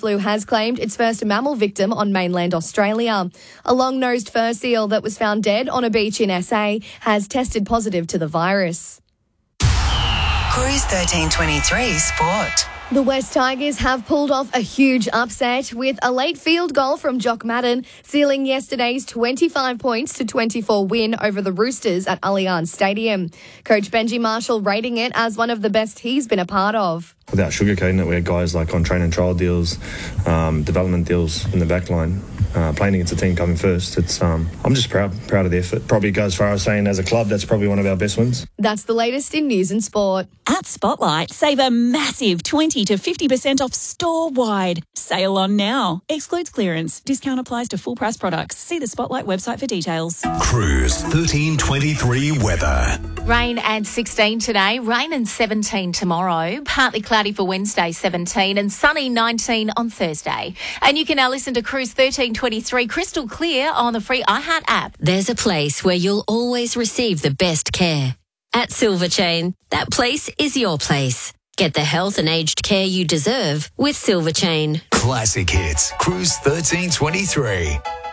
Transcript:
flu has claimed its first mammal victim on mainland Australia. A long-nosed fur seal that was found dead on a beach in SA has tested positive to the virus. Cruise 1323 Sport. The West Tigers have pulled off a huge upset with a late field goal from Jock Madden, sealing yesterday's 25 points to 24 win over the Roosters at Allianz Stadium. Coach Benji Marshall rating it as one of the best he's been a part of. Without sugarcoating it, we had guys like on train and trial deals, development deals in the back line, playing against a team coming first. I'm just proud of the effort. Probably go as far as saying as a club, that's probably one of our best wins. That's the latest in news and sport. At Spotlight, save a massive 20 to 50% off store-wide. Sale on now. Excludes clearance. Discount applies to full price products. See the Spotlight website for details. Cruise 1323 weather. Rain and 16 today, rain and 17 tomorrow, partly cloudy for Wednesday 17 and sunny 19 on Thursday. And you can now listen to Cruise 1323 crystal clear on the free iHeart app. There's a place where you'll always receive the best care. At Silver Chain, that place is your place. Get the health and aged care you deserve with Silver Chain. Classic hits. Cruise 1323.